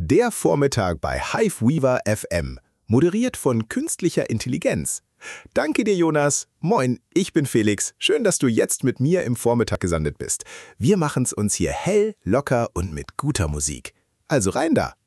Der Vormittag bei Hiveweaver FM, moderiert von künstlicher Intelligenz. Danke dir, Jonas. Moin, ich bin Felix. Schön, dass du jetzt mit mir im Vormittag gesandet bist. Wir machen's uns hier hell, locker und mit guter Musik. Also rein da!